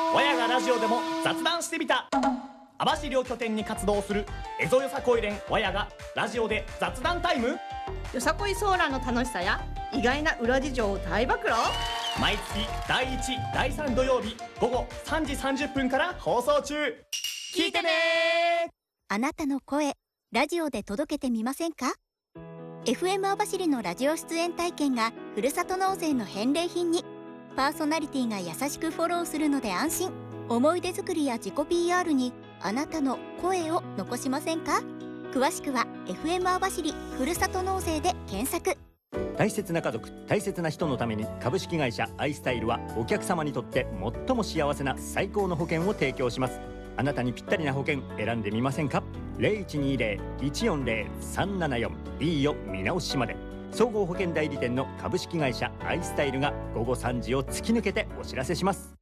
わやがラジオでも雑談してみた。網走を拠点に活動するエゾよさこい連わやがラジオで雑談タイム。 よさこいソーラーの楽しさや意外な裏事情を大暴露。 毎月第1、第3土曜日午後3時30分から放送中。聞いてねー。 あなたの声、ラジオで届けてみませんか？ FM 網走のラジオ出演体験がふるさと納税の返礼品に。パーソナリティが優しくフォローするので安心。思い出作りや自己 PR にあなたの声を残しませんか？詳しくは FM 網走ふるさと納税で検索。 大切な家族、大切な人のために株式会社アイスタイルはお客様にとって最も幸せな最高の保険を提供します。あなたにぴったりな保険選んでみませんか？ 0120-140-374 いいよ見直しまで。総合保険代理店の株式会社アイスタイルが午後3時を突き抜けてお知らせします。